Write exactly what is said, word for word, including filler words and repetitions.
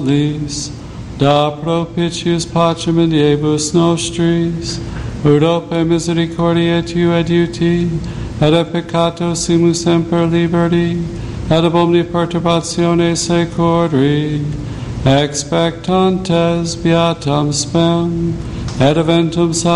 da propitius pacem in diebus nostris, ut ope misericordiae tu adiuti, et a peccato simus semper liberti, et ab omni perturbatione secori, expectantes beatam spem, et eventum